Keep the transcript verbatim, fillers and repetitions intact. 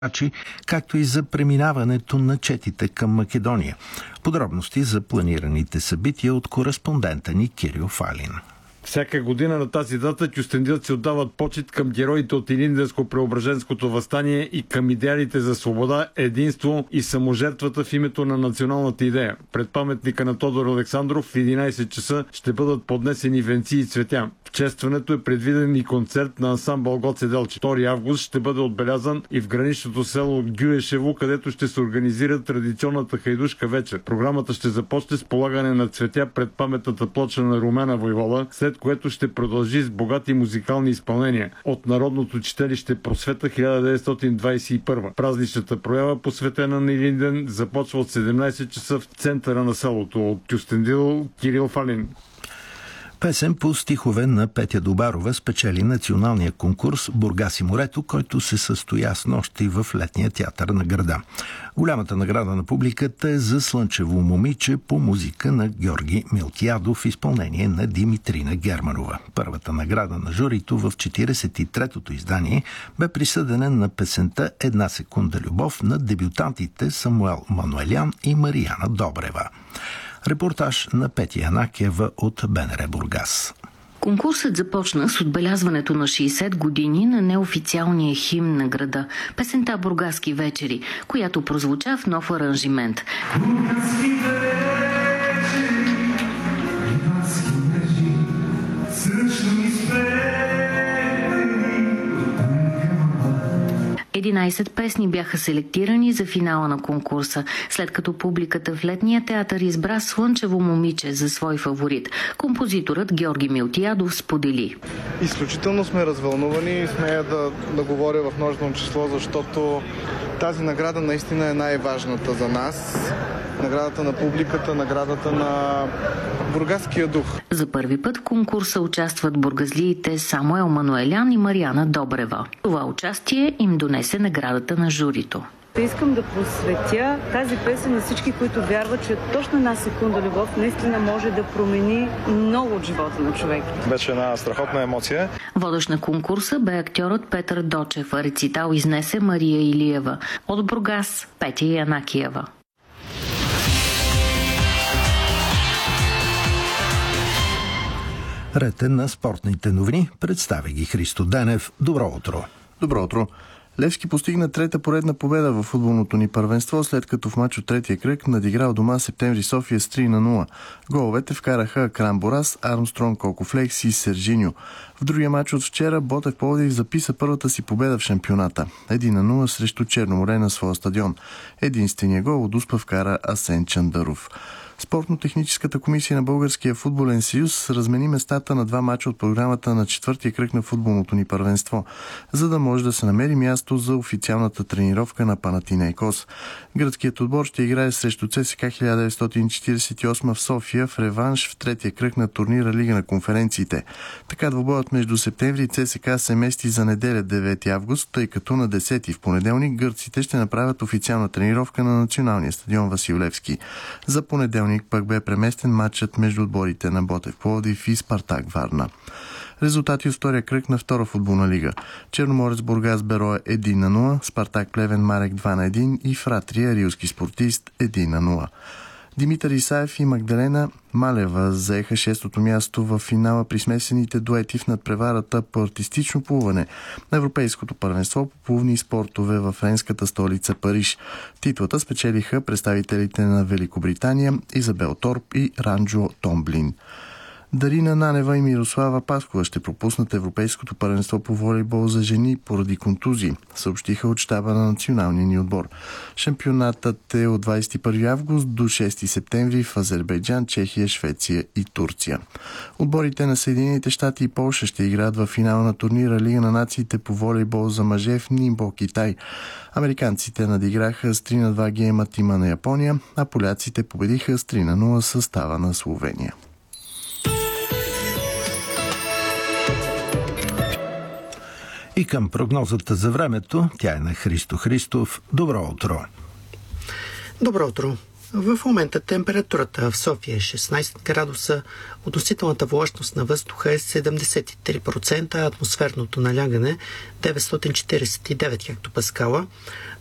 както и за преминаването на четите към Македония. Подробности за планираните събития от кореспондента ни Кирил Фалин. Всяка година на тази дата кюстендилци отдават почит към героите от Илинденско-Преображенското въстание и към идеалите за свобода, единство и саможертвата в името на националната идея. Пред паметника на Тодор Александров в единайсет часа ще бъдат поднесени венци и цветя. В честването е предвиден и концерт на ансамбъл Гоце Делчев. втори август ще бъде отбелязан и в граничното село Гюешево, където ще се организира традиционната хайдушка вечер. Програмата ще започне с полагане на цветя пред паметната плоча на Румена войвода, след което ще продължи с богати музикални изпълнения от Народното читалище Просвета хиляда деветстотин двайсет и първа. Празничната проява, посветена на Илинден, започва от седемнайсет часа в центъра на селото. От Кюстендил, Кирил Фалин. Песен по стихове на Петя Добарова спечели националния конкурс Бургас и морето, който се състоя с нощи в летния театър на града. Голямата награда на публиката е за Слънчево момиче по музика на Георги Милтиадов в изпълнение на Димитрина Германова. Първата награда на журито в четирийсет и третото издание бе присъдена на песента «Една секунда любов» на дебютантите Самуел Мануелян и Марияна Добрева. Репортаж на Петя Янакиева от БНР Бургас. Конкурсът започна с отбелязването на шейсет години на неофициалния химн на града – песента «Бургаски вечери», която прозвуча в нов аранжимент. единайсет песни бяха селектирани за финала на конкурса, след като публиката в летния театър избра Слънчево момиче за свой фаворит. Композиторът Георги Милтиадов сподели: изключително сме развълнувани и смея да, да говоря в множествено число, защото тази награда наистина е най-важната за нас. Наградата на публиката, наградата на бургаския дух. За първи път в конкурса участват бургазлиите Самуел Мануелян и Марияна Добрева. Това участие им донесе наградата на журито. Искам да посветя тази песен на всички, които вярват, че точно една секунда любов наистина може да промени много от живота на човек. Беше една страхотна емоция. Водещ на конкурса бе актьорът Петър Дочев, а рецитал изнесе Мария Илиева. От Бургас – Петя Янакиева. Ред е на спортните новини. Представя ги Христо Денев. Добро утро. Добро утро. Левски постигна трета поредна победа в футболното ни първенство, след като в мач от третия кръг надиграл дома Септември София с три на нула. Головете вкараха Кран Борас, Армстронг Колкофлекс и Сержиньо. В другия мач от вчера Ботев Пловдив записа първата си победа в шампионата. един на нула срещу Черноморе на своя стадион. Единствения гол от Успа вкара Асен Чандаров. Спортно-техническата комисия на Българския футболен съюз размени местата на два мача от програмата на четвъртия кръг на футболното ни първенство, за да може да се намери място за официалната тренировка на Панатинейкос. Гръцкият отбор ще играе срещу ЦСКА хиляда деветстотин четирийсет и осма в София в реванш в третия кръг на турнира Лига на конференциите. Така двубоят между Септември и ЦСКА се мести за неделя девети август, тъй като на десети в понеделник гърците ще направят официална тренировка на националния стадион Васил Левски. За понеделник пък бе преместен матчът между отборите на Ботев Пловдив и Спартак Варна. Резултати от втория кръг на втора футболна лига. Черноморец Бургас Берое един на нула, Спартак Плевен Марек два на един и Фратрия Рилски спортист един на нула. Димитър Исаев и Магдалена Малева заеха шестото място в финала при смесените дуети в надпреварата по артистично плуване на Европейското първенство по плувни спортове в френската столица Париж. Титлата спечелиха представителите на Великобритания Изабел Торп и Ранджо Томблин. Дарина Нанева и Мирослава Паскова ще пропуснат Европейското първенство по волейбол за жени поради контузии, съобщиха от щаба на националния ни отбор. Шампионатът е от двайсет и първи август до шести септември в Азербайджан, Чехия, Швеция и Турция. Отборите на Съединените щати и Полша ще играят в финала на турнира Лига на нациите по волейбол за мъже в Нимбо, Китай. Американците надиграха с три на два гейма тима на Япония, а поляците победиха с три на нула състава на Словения. И към прогнозата за времето, тя е на Христо Христов. Добро утро! Добро утро! В момента температурата в София е шестнайсет градуса, относителната влажност на въздуха е седемдесет и три процента, а атмосферното налягане деветстотин четирийсет и девет хектопаскала.